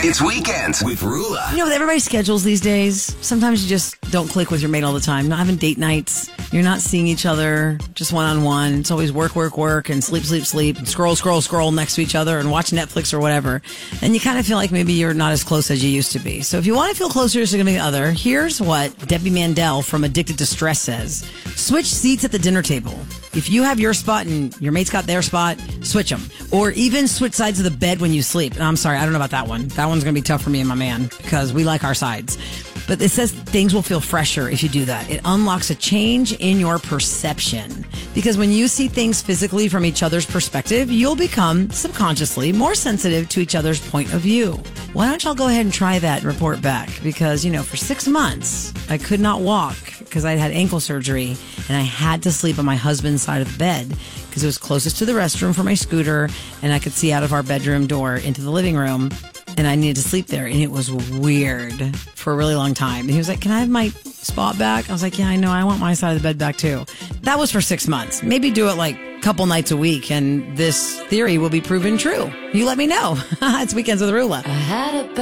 It's Weekends with Rula. You know, with everybody's schedules these days, sometimes you just don't click with your mate all the time. Not having date nights. You're not seeing each other just one-on-one. It's always work, and sleep, and scroll next to each other and watch Netflix or whatever. And you kind of feel like maybe you're not as close as you used to be. So if you want to feel closer to your significant other, here's what Debbie Mandel from Addicted to Stress says. Switch seats at the dinner table. If you have your spot and your mate's got their spot, switch them. Or even switch sides of the bed when you sleep. And I'm sorry, I don't know about that one. That one's going to be tough for me and my man because we like our sides. But it says things will feel fresher if you do that. It unlocks a change in your perception. Because when you see things physically from each other's perspective, you'll become subconsciously more sensitive to each other's point of view. Why don't y'all go ahead and try that and report back? Because, you know, for 6 months, I could not walk because I had ankle surgery and I had to sleep on my husband's side of the bed because it was closest to the restroom for my scooter and I could see out of our bedroom door into the living room. And I needed to sleep there. And it was weird for a really long time. And he was like, can I have my spot back? I was like, yeah, I know. I want my side of the bed back too. That was for 6 months. Maybe do it like a couple nights a week. And this theory will be proven true. You let me know. It's Weekends with Rula.